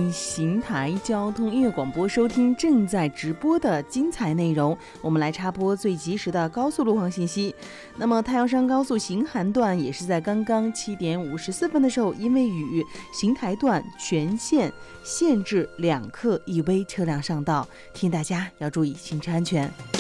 迎邢台交通音乐广播收听正在直播的精彩内容。我们来插播最及时的高速路况信息。那么太阳山高速邢韩段也是在刚刚7点54分的时候，因为雨，邢台段全线限制2客1微车辆上道，提醒大家要注意行车安全。